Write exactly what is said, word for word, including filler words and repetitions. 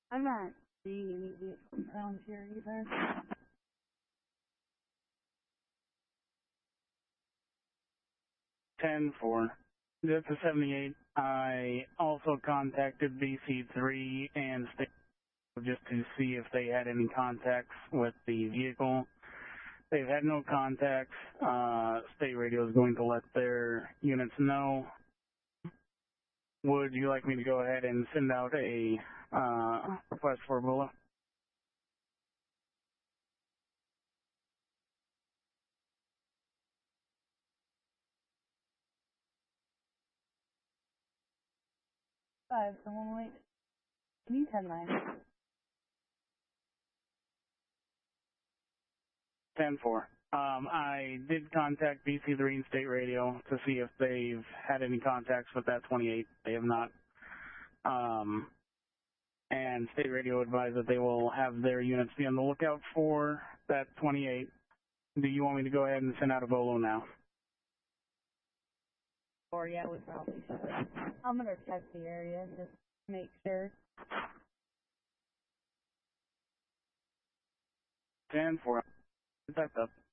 I'm not seeing any vehicles around here either. ten four. That's a seventy-eight. I also contacted B C three and State just to see if they had any contacts with the vehicle. They've had no contacts. Uh, State Radio is going to let their units know. Would you like me to go ahead and send out a uh, request for Bula? Five, someone wait. Can you ten nine? ten four. Um, I did contact B C three and State Radio to see if they've had any contacts with that twenty-eight. They have not. Um, and State Radio advised that they will have their units be on the lookout for that twenty-eight. Do you want me to go ahead and send out a Volo now? Or yeah, we probably should. I'm gonna check the area just to make sure. ten four. That's up.